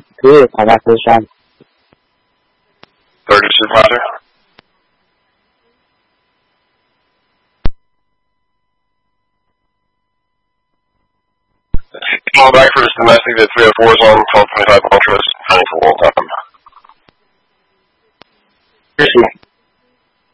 Good. I got this one. Third supervisor. Call back for this domestic that 304 is on 1225 Ultras, planning for Walt. Chrissy.